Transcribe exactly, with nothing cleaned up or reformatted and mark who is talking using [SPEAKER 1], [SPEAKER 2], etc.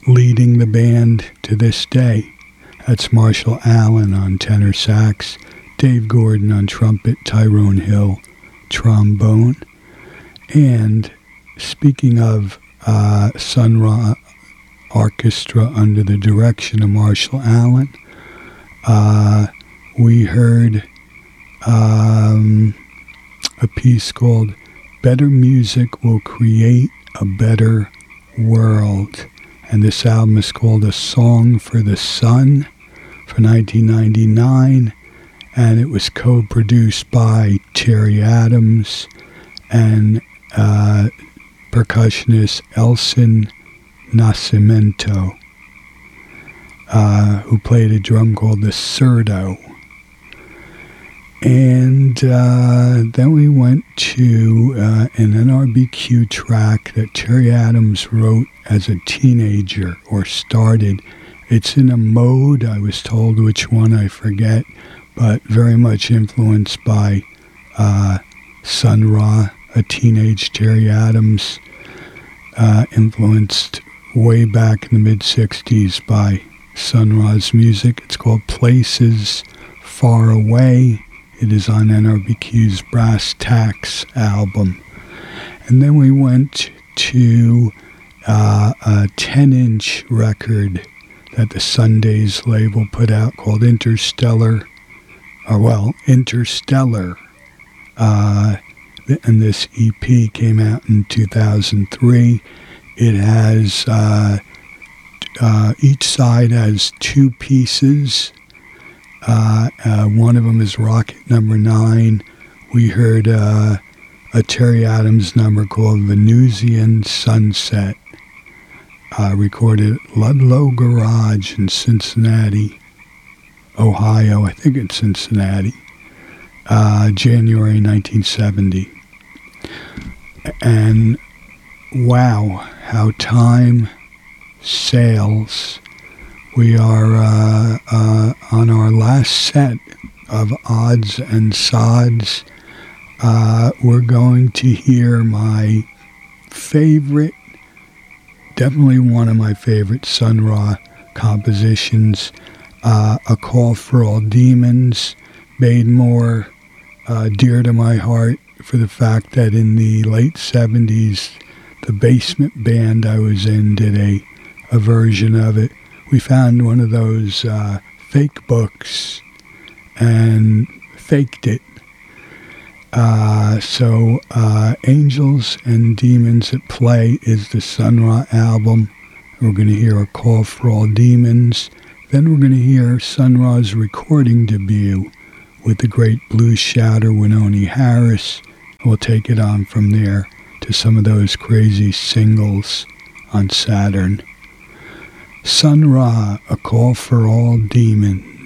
[SPEAKER 1] leading the band to this day. That's Marshall Allen on tenor sax, Dave Gordon on trumpet, Tyrone Hill trombone. And speaking of uh, Sun Ra Orchestra under the direction of Marshall Allen, uh, we heard um, a piece called Better Music Will Create a Better World. And this album is called A Song for the Sun for nineteen ninety-nine. And it was co-produced by Terry Adams and uh, percussionist Elson Nascimento, uh, who played a drum called the surdo. And uh, then we went to uh, an N R B Q track that Terry Adams wrote as a teenager, or started. It's in a mode, I was told which one, I forget, but very much influenced by uh, Sun Ra, a teenage Terry Adams, uh, influenced way back in the mid-sixties by Sun Ra's music. It's called Places Far Away. It is on N R B Q's Brass Tacks album. And then we went to uh, a ten-inch record that the Sundays label put out called Interstellar, or well, Interstellar. Uh, and this E P came out in two thousand three. It has, uh, uh, each side has two pieces. Uh, uh, one of them is Rocket Number Nine. We heard uh, a Terry Adams number called Venusian Sunset, uh, recorded at Ludlow Garage in Cincinnati, Ohio. I think it's Cincinnati, uh, January nineteen seventy. And wow, how time sails. We are uh, uh, on our last set of Odds and Sods. Uh, we're going to hear my favorite, definitely one of my favorite Sun Ra compositions, uh, A Call for All Demons, made more uh, dear to my heart for the fact that in the late seventies, the basement band I was in did a, a version of it. We found one of those uh, fake books and faked it. Uh, so uh, Angels and Demons at Play is the Sun Ra album. We're going to hear A Call for All Demons. Then we're going to hear Sun Ra's recording debut with the great blues shouter Wynonie Harris. We'll take it on from there to some of those crazy singles on Saturn. Sun Ra, A Call for All Demons.